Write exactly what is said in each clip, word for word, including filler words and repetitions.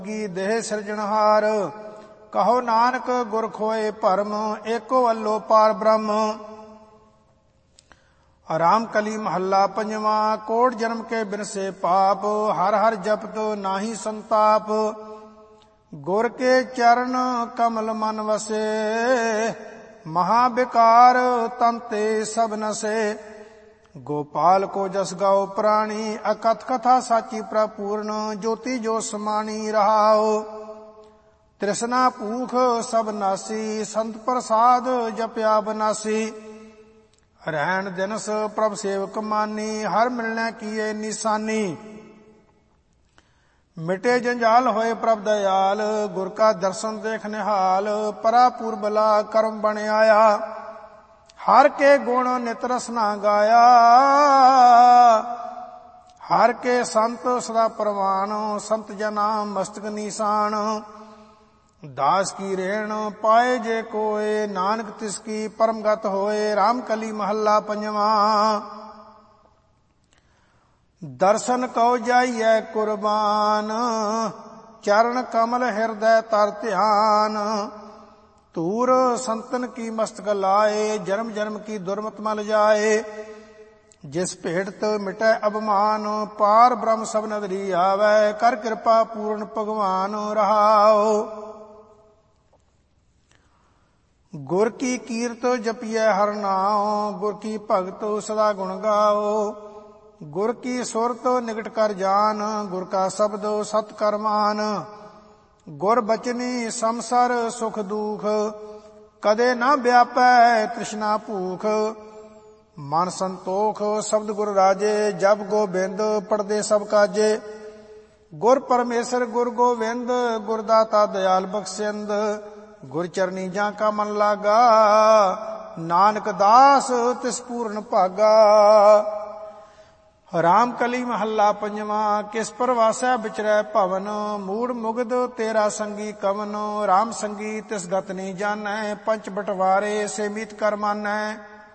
ਕੀ ਦੇਹ ਸਿਰਜਣਹਾਰ। ਕਹੋ ਨਾਨਕ ਗੁਰ ਖੋਏ ਭਰਮ, ਏਕੋ ਅੱਲੋ ਪਾਰ ਬ੍ਰਹਮ। ਰਾਮ ਕਲੀ ਮਹੱਲਾ ਪੰਜਵਾਂ। ਕੋਟ ਜਨਮ ਕੇ ਬਿਨਸੇ ਪਾਪ, ਹਰ ਹਰ ਜਪਤ ਨਾਹੀ ਸੰਤਾਪ। ਗੁਰ ਕੇ ਚਰਨ ਕਮਲ ਮਨ ਵਸੇ, ਮਹਾ ਬਿਕਾਰ ਤਨ ਤੇ ਸਭ ਨਸੇ। ਗੋਪਾਲ ਕੋ ਜਸ ਗਾਓ ਪ੍ਰਾਣੀ, ਅਕਥ ਕਥਾ ਸਾਚੀ ਪ੍ਰਪੂਰਨ। ਜੋਤੀ ਜੋ ਸਮਾਣੀ ਰਹਾਓ, ਤ੍ਰਿਸ਼ਨਾ ਭੂਖ ਸਭ ਨਾਸੀ। ਸੰਤ ਪ੍ਰਸਾਦ ਜਪਿਆ ਬਨਾਸੀ, ਰਹਿਣ ਦਿਨਸ ਪ੍ਰਭ ਸੇਵਕ ਮਾਨੀ। ਹਰ ਮਿਲਣਾ ਕੀਏ ਨਿਸ਼ਾਨੀ, ਮਿਟੇ ਜੰਜਾਲ ਹੋਏ ਪ੍ਰਭ ਦਇਆਲ। ਗੁਰ ਕਾ ਦਰਸ਼ਨ ਦੇਖ ਨਿਹਾਲ, ਪਰਾ ਪੂਰਬਲਾ ਕਰਮ ਬਣ ਆਇਆ। ਹਰ ਕੇ ਗੁਣ ਨਿਤ ਰਸਨਾ ਗਾਇਆ, ਹਰ ਕੇ ਸੰਤ ਸਦਾ ਪ੍ਰਵਾਨ। ਸੰਤ ਜਨਾ ਮਸਤਕ ਨੀਸਾਨ, ਦਾਸ ਕੀ ਰੇਣ ਪਾਏ ਜੇ ਕੋਏ। ਨਾਨਕ ਤਿਸ ਕੀ ਪਰਮ ਗਤ ਹੋਏ। ਰਾਮ ਕਲੀ ਮਹੱਲਾ ਪੰਜਵਾਂ। ਦਰਸ਼ਨ ਕਉ ਜਾਈਐ ਕੁਰਬਾਨ, ਚਰਨ ਕਮਲ ਹਿਰਦੈ ਤਰ ਧਿਆਨ। ਧੂਰ ਸੰਤਨ ਕੀ ਮਸਤਕ ਲਾਏ, ਜਨਮ ਜਨਮ ਕੀ ਦੁਰਮਤ ਮਲ ਜਾਏ। ਜਿਸ ਭੇਟਤ ਮਿਟੈ ਅਭਮਾਨ, ਪਾਰ ਬ੍ਰਹਮ ਸਭ ਨਦਰੀ ਆਵੈ। ਕਰ ਕਿਰਪਾ ਪੂਰਨ ਭਗਵਾਨ ਰਹਾਓ। ਗੁਰ ਕੀ ਕੀਰਤ ਜਪੀਐ ਹਰ ਨਾਉ, ਗੁਰ ਕੀ ਭਗਤ ਸਦਾ ਗੁਣ ਗਾਓ। ਗੁਰ ਕੀ ਸੁਰਤ ਨਿਕਟ ਕਰ ਜਾਨ, ਗੁਰ ਕਾ ਸ਼ਬਦ ਸਤ ਕਰ ਮਾਨ। ਗੁਰ ਬਚਨੀ ਸੰਸਰ ਸੁਖ ਦੁਖ, ਕਦੇ ਨਾ ਵਿਆਪੈ ਤ੍ਰਿਸ਼ਨਾ ਭੂਖ। ਮਨ ਸੰਤੋਖ ਸ਼ਬਦ ਗੁਰ ਰਾਜੇ, ਜਪ ਗੋਬਿੰਦ ਪੜਦੇ ਸਭ ਕਾਜੇ। ਗੁਰ ਪਰਮੇਸ਼ਰ ਗੁਰ ਗੋਬਿੰਦ, ਗੁਰ ਦਾਤਾ ਦਇਆਲ ਬਖਸ਼ਿੰਦ। ਗੁਰ ਚਰਨੀ ਜਾਂ ਕਾ ਮਨ ਲਾਗਾ, ਨਾਨਕ ਦਾਸ ਤਿਸ ਪੂਰਨ ਭਾਗਾ। ਰਾਮ ਕਲੀ ਮਹੱਲਾ ਪੰਜਵਾਂ। ਕਿਸ ਪਰਵਾਸੈ ਵਿਚਰੈ ਭਵਨ, ਮੂੜ ਮੁਗਧ ਤੇਰਾ ਸੰਗੀ ਕਵਨ। ਰਾਮ ਸੰਗੀ ਤਿਸ ਗਤ ਨੀ ਜਾਣੈ, ਪੰਚ ਬਟਵਾਰੇ ਸੇ ਮੀਤ ਕਰ ਮਾਨੈ।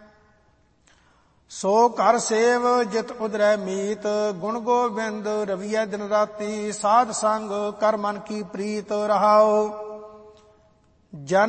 ਸੋ ਘਰ ਸੇਵ ਜਿਤ ਉਦਰੈ ਮੀਤ, ਗੁਣ ਗੋਬਿੰਦ ਰਵੀਐ ਦਿਨ ਰਾਤੀ। ਸਾਧ ਸੰਗ ਕਰ ਮਨ ਕੀ ਪ੍ਰੀਤ ਰਹਾਓ। ਜਨ